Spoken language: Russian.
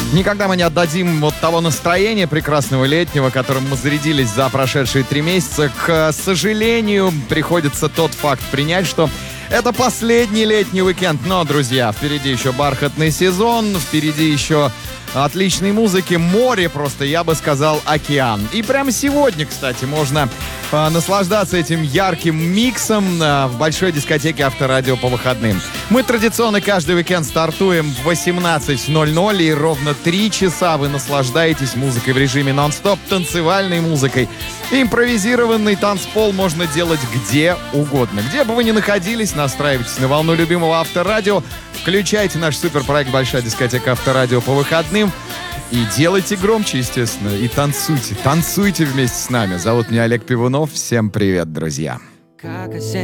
Никогда мы не отдадим вот того настроения прекрасного летнего, которым мы зарядились за прошедшие 3 месяца. К сожалению, приходится тот факт принять, что это последний летний уикенд. Но, друзья, впереди еще бархатный сезон, впереди еще отличной музыки, море просто, я бы сказал, океан. И прямо сегодня, кстати, можно наслаждаться этим ярким миксом в большой дискотеке Авторадио по выходным. Мы традиционно каждый уикенд стартуем в 18:00, и ровно 3 часа вы наслаждаетесь музыкой в режиме нон-стоп, танцевальной музыкой. Импровизированный танцпол можно делать где угодно. Где бы вы ни находились, настраивайтесь на волну любимого Авторадио, включайте наш суперпроект «Большая дискотека Авторадио» по выходным и делайте громче, естественно, и танцуйте. Танцуйте вместе с нами. Зовут меня Олег Пивунов. Всем привет, друзья.